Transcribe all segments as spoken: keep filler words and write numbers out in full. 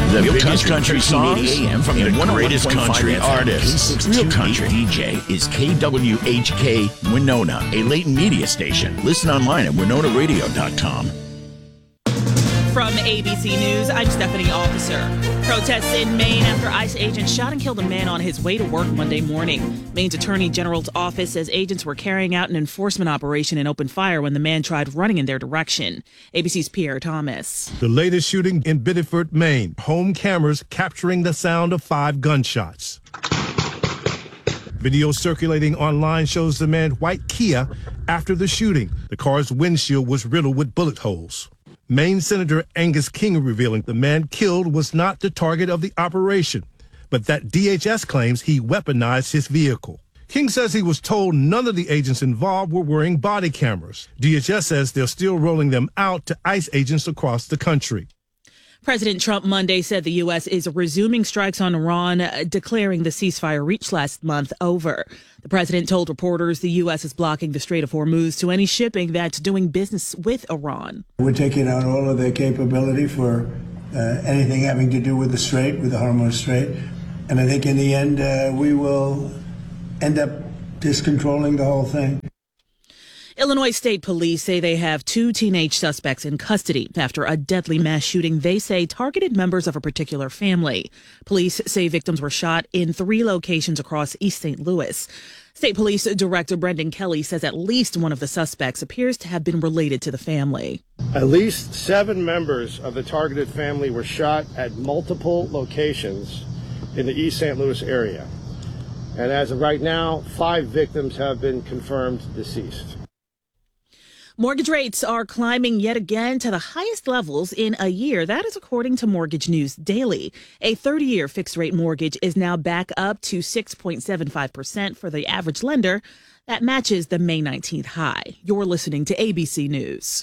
The Real biggest country, country songs A M from and the greatest country artists. Real country D J is K W H K Winona, a Leighton media station. Listen online at winona radio dot com. From A B C News, I'm Stephanie Officer. Protests in Maine after ICE agents shot and killed a man on his way to work Monday morning. Maine's Attorney General's office says agents were carrying out an enforcement operation and opened fire when the man tried running in their direction. A B C's Pierre Thomas. The latest shooting in Biddeford, Maine. Home cameras capturing the sound of five gunshots. Video circulating online shows the man white Kia after the shooting. The car's windshield was riddled with bullet holes. Maine Senator Angus King revealing the man killed was not the target of the operation, but that D H S claims he weaponized his vehicle. King says he was told none of the agents involved were wearing body cameras. D H S says they're still rolling them out to ICE agents across the country. President Trump Monday said the U S is resuming strikes on Iran, declaring the ceasefire reached last month over. The president told reporters the U S is blocking the Strait of Hormuz to any shipping that's doing business with Iran. We're taking out all of their capability for uh, anything having to do with the Strait, with the Hormuz Strait. And I think in the end, uh, we will end up just controlling the whole thing. Illinois State Police say they have two teenage suspects in custody after a deadly mass shooting they say targeted members of a particular family. Police say victims were shot in three locations across East Saint Louis. State Police Director Brendan Kelly says at least one of the suspects appears to have been related to the family. At least seven members of the targeted family were shot at multiple locations in the East Saint Louis area. And as of right now, five victims have been confirmed deceased. Mortgage rates are climbing yet again to the highest levels in a year. That is according to Mortgage News Daily. A thirty-year fixed-rate mortgage is now back up to six point seven five percent for the average lender. That matches the May nineteenth high. You're listening to A B C News.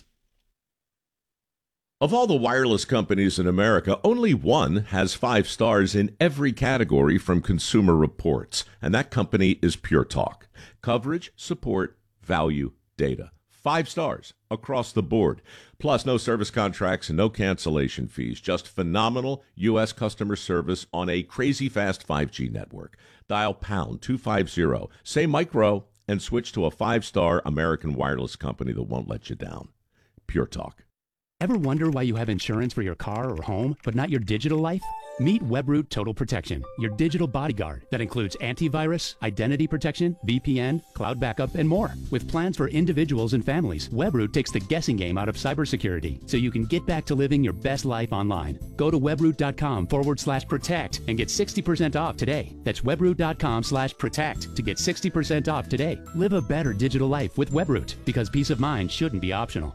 Of all the wireless companies in America, only one has five stars in every category from Consumer Reports, and that company is Pure Talk. Coverage, support, value, data. Five stars across the board. Plus, no service contracts and no cancellation fees. Just phenomenal U S customer service on a crazy fast five G network. Dial pound two fifty, say micro, and switch to a five-star American wireless company that won't let you down. Pure Talk. Ever wonder why you have insurance for your car or home, but not your digital life? Meet Webroot Total Protection, your digital bodyguard that includes antivirus, identity protection, V P N, cloud backup, and more. With plans for individuals and families, Webroot takes the guessing game out of cybersecurity so you can get back to living your best life online. Go to webroot.com forward slash protect and get sixty percent off today. That's webroot.com slash protect to get sixty percent off today. Live a better digital life with Webroot, because peace of mind shouldn't be optional.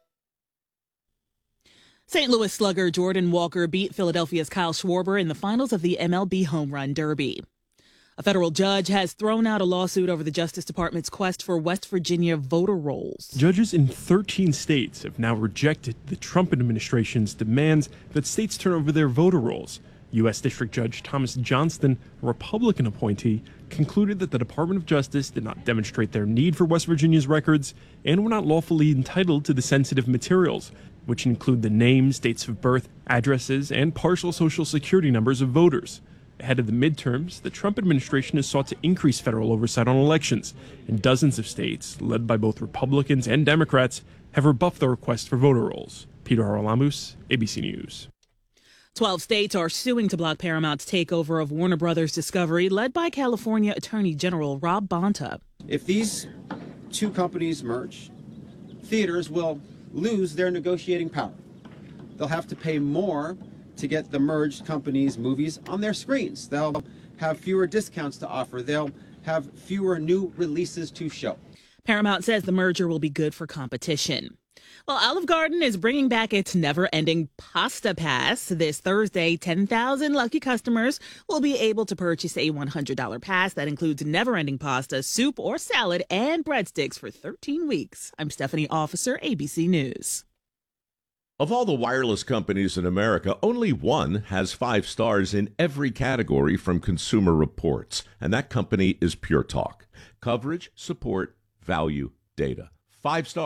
Saint Louis slugger Jordan Walker beat Philadelphia's Kyle Schwarber in the finals of the M L B Home Run Derby. A federal judge has thrown out a lawsuit over the Justice Department's quest for West Virginia voter rolls. Judges in thirteen states have now rejected the Trump administration's demands that states turn over their voter rolls. U S District Judge Thomas Johnston, a Republican appointee, concluded that the Department of Justice did not demonstrate their need for West Virginia's records and were not lawfully entitled to the sensitive materials, which include the names, dates of birth, addresses, and partial social security numbers of voters. Ahead of the midterms, the Trump administration has sought to increase federal oversight on elections, and dozens of states, led by both Republicans and Democrats, have rebuffed the request for voter rolls. Peter Haralamus, A B C News. Twelve states are suing to block Paramount's takeover of Warner Brothers Discovery, led by California Attorney General Rob Bonta. If these two companies merge, theaters will lose their negotiating power. They'll have to pay more to get the merged companies' movies on their screens. They'll have fewer discounts to offer. They'll have fewer new releases to show. Paramount says the merger will be good for competition. Well, Olive Garden is bringing back its never-ending Pasta Pass. This Thursday, ten thousand lucky customers will be able to purchase a one hundred dollars pass that includes never-ending pasta, soup, or salad, and breadsticks for thirteen weeks. I'm Stephanie Officer, A B C News. Of all the wireless companies in America, only one has five stars in every category from Consumer Reports, and that company is Pure Talk. Coverage, support, value, data. Five stars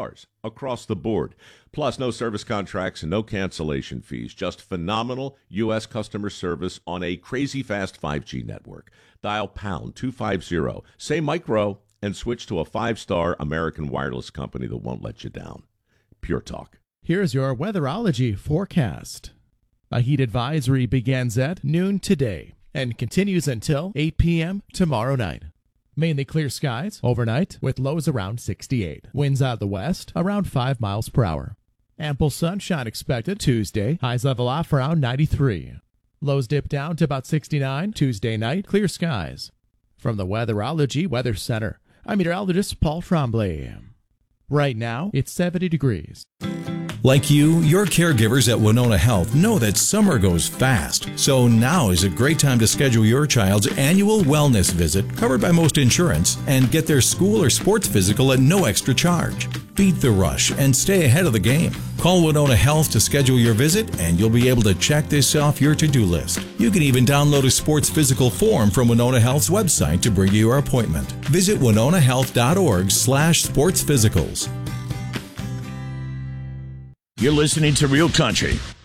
across the board. Plus, no service contracts and no cancellation fees. Just phenomenal U S customer service on a crazy fast five G network. Dial pound two fifty, say micro, and switch to a five-star American wireless company that won't let you down. Pure Talk. Here's your weatherology forecast. A heat advisory begins at noon today and continues until eight p.m. tomorrow night. Mainly clear skies overnight with lows around sixty-eight. Winds out of the west around five miles per hour. Ample sunshine expected Tuesday. Highs level off around ninety-three. Lows dip down to about sixty-nine Tuesday night. Clear skies. From the Weatherology Weather Center, I'm meteorologist Paul Tremblay. Right now, it's seventy degrees. Like you, your caregivers at Winona Health know that summer goes fast. So now is a great time to schedule your child's annual wellness visit, covered by most insurance, and get their school or sports physical at no extra charge. Beat the rush and stay ahead of the game. Call Winona Health to schedule your visit, and you'll be able to check this off your to-do list. You can even download a sports physical form from Winona Health's website to bring you your appointment. Visit winona health dot org slash sports physicals. You're listening to Real Country